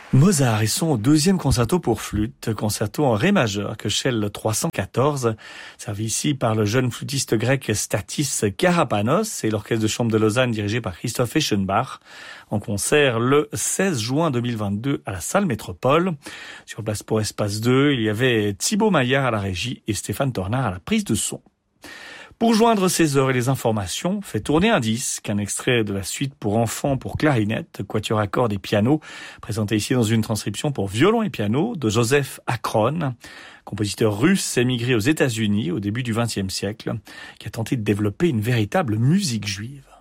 Mozart et son deuxième concerto pour flûte, concerto en ré majeur, Köchel 314, servi ici par le jeune flûtiste grec Stathis Karapanos et l'orchestre de chambre de Lausanne dirigé par Christoph Eschenbach, en concert le 16 juin 2022 à la salle Métropole. Sur place pour Espace 2, il y avait Thibaut Maillard à la régie et Stéphane Tornard à la prise de son. Pour joindre ces heures et les informations, fait tourner un disque, un extrait de la suite pour enfants pour clarinette, quatuor à cordes et piano, présenté ici dans une transcription pour violon et piano de Joseph Akron, compositeur russe émigré aux États-Unis au début du XXe siècle, qui a tenté de développer une véritable musique juive.